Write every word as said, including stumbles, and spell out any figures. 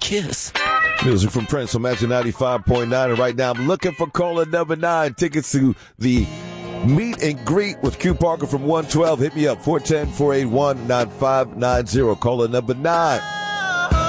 kiss. Music from Prince on Magic ninety-five point nine. And right now I'm looking for caller number nine. Tickets to the meet and greet with Q Parker from one twelve. Hit me up, four one zero, four eight one, nine five nine zero. Caller number nine.